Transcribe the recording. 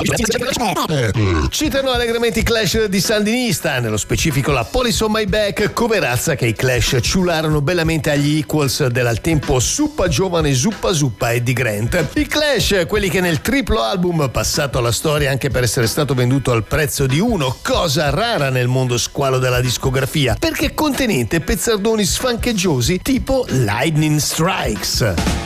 Citano allegramente i Clash di Sandinista, nello specifico la Police on My Back, coverazza che i Clash ciularono bellamente agli Equals dell'al tempo suppa giovane Zuppa Zuppa Eddie Grant. I Clash, quelli che nel triplo album, passato alla storia anche per essere stato venduto al prezzo di uno, cosa rara nel mondo squalo della discografia, perché contenente pezzardoni sfancheggiosi tipo Lightning Strikes.